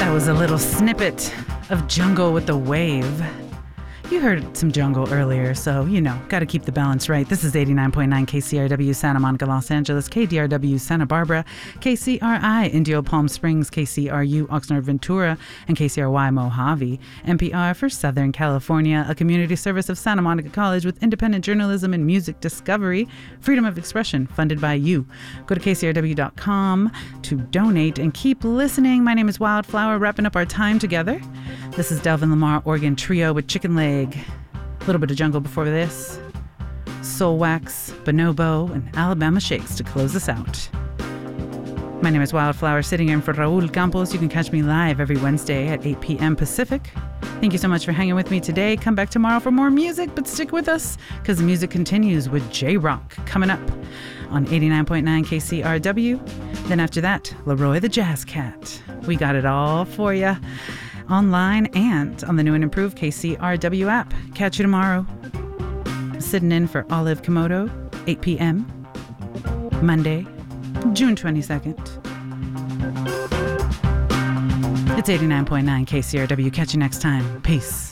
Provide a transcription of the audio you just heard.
That was a little snippet of Jungle with the Wave. You heard some jungle earlier, so, got to keep the balance right. This is 89.9 KCRW Santa Monica, Los Angeles, KDRW Santa Barbara, KCRI Indio Palm Springs, KCRU Oxnard Ventura, and KCRY Mojave. NPR for Southern California, a community service of Santa Monica College with independent journalism and music discovery, freedom of expression, funded by you. Go to kcrw.com to donate and keep listening. My name is Wildflower, wrapping up our time together. This is Delvin Lamar Organ Trio with Chicken Leg. A little bit of jungle before this. Soul Wax, Bonobo, and Alabama Shakes to close us out. My name is Wildflower, sitting in for Raul Campos. You can catch me live every Wednesday at 8 p.m. Pacific. Thank you so much for hanging with me today. Come back tomorrow for more music, but stick with us because the music continues with J-Rock coming up on 89.9 KCRW. Then after that, Leroy the Jazz Cat. We got it all for you online and on the new and improved KCRW app. Catch you tomorrow. Sitting in for Olive Komodo, 8 p.m. Monday, June 22nd. It's 89.9 KCRW. Catch you next time. Peace.